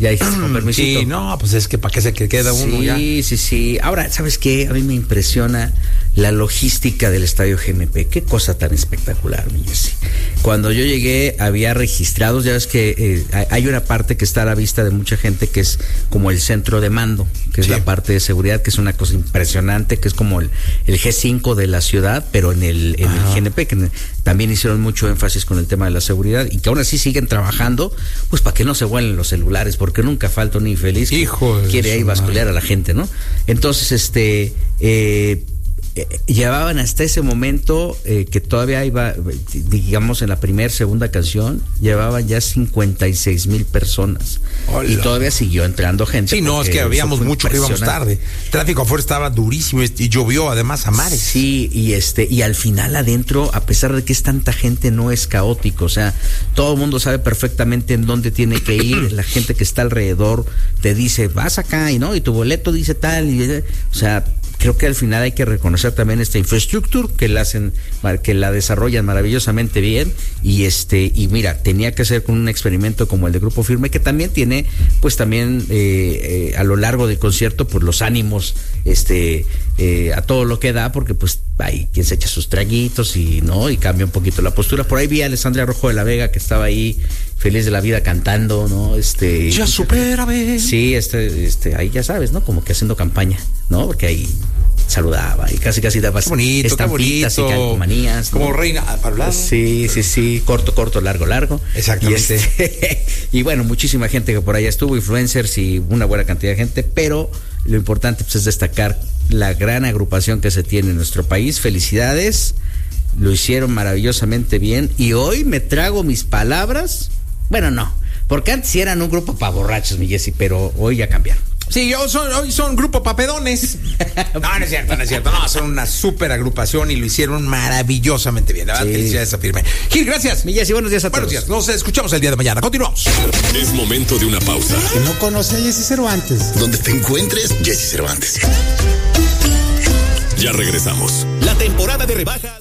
Ya dijiste con permisito. Sí, no, pues es que para qué se queda uno ya. Sí. Ahora, ¿sabes qué? A mí me impresiona la logística del estadio GNP. Qué cosa tan espectacular, mi Jessy. Cuando yo llegué había registrados, ya ves que hay una parte que está a la vista de mucha gente que es como el centro de mando, que es la parte de seguridad, que es una cosa impresionante, que es como el G5 de la ciudad, pero en el GNP, que también hicieron mucho énfasis con el tema de la seguridad y que aún así siguen trabajando, pues para que no se vuelen los celulares, porque nunca falta un infeliz que quiere ahí bascular a la gente, ¿no? Entonces, llevaban hasta ese momento que todavía iba, digamos, en la segunda canción, llevaban ya 56,000 personas. Hola. Y todavía siguió entrando gente. Sí, no, es que habíamos mucho que íbamos tarde. El tráfico afuera estaba durísimo y llovió además a mares. Sí, y al final adentro, a pesar de que es tanta gente, no es caótico. O sea, todo el mundo sabe perfectamente en dónde tiene que ir. La gente que está alrededor te dice, vas acá, y no, y tu boleto dice tal, o sea, creo que al final hay que reconocer también esta infraestructura que la desarrollan maravillosamente bien y mira, tenía que ser con un experimento como el de Grupo Firme, que también tiene pues también a lo largo del concierto pues los ánimos a todo lo que da, porque pues hay quien se echa sus traguitos y cambia un poquito la postura. Por ahí vi a Alessandra Rojo de la Vega, que estaba ahí feliz de la vida cantando, ¿no? Ya supérame. Sí, ahí ya sabes, ¿no? Como que haciendo campaña, ¿no? Porque ahí saludaba y casi daba estampitas y calcomanías, ¿no? Como reina para hablar. Sí, corto, largo. Exactamente. Y bueno, muchísima gente que por allá estuvo, influencers y una buena cantidad de gente, pero lo importante pues es destacar la gran agrupación que se tiene en nuestro país. Felicidades, lo hicieron maravillosamente bien y hoy me trago mis palabras. Bueno, no, porque antes sí eran un grupo para borrachos, mi Jessy, pero hoy ya cambiaron. Sí, hoy son grupo papedones. No es cierto. No, son una súper agrupación y lo hicieron maravillosamente bien. La verdad, felicidades a Firme. Gil, gracias. Mi Jessy, buenos días a todos. Buenos días, nos escuchamos el día de mañana. Continuamos. Es momento de una pausa. Que no conoce a Jessy Cervantes. Donde te encuentres, Jessy Cervantes. Ya regresamos. La temporada de rebaja